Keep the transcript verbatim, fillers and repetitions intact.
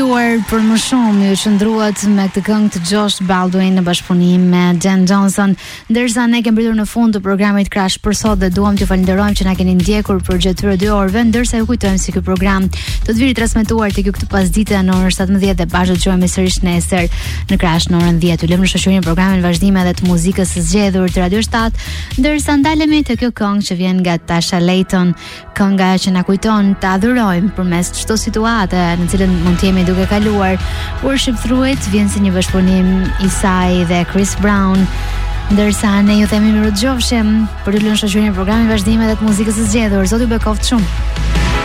ftuar për më shumë, ju qëndruat me këtë këngë të Josh Baldwin në bashkëpunim me Jen Johnson, ndërsa ne kemi mbritur në fund të programit Crash për sot dhe duam t'ju falenderojmë që na keni ndjekur për gjatë këtyre dy orëve, ndërsa ju kujtojmë se ky program do të vijë transmetuar tek ju këtë pasdite në orën shtatëmbëdhjetë dhe bashkë do të dëgjojmë sërish nesër në Crash në orën dhjetë. Ju lëm në shoqërinë e programit vazhdime edhe të muzikës së zgjedhur të Radio shtat, ndërsa ndalemi te kjo këngë që vjen nga Tasha Layton, kënga që na kujton të adhurojmë përmes çdo situate në cilën mund të jemi duke kaluar. Worship Through It vjen si një bashkëpunim i saj dhe Chris Brown, ndërsa ne ju themi mirë dëgjofshim për të lënë shoqërinë e programit vazhdime dhe të muzikës së zgjedhur. Zoti ju bekoft shumë.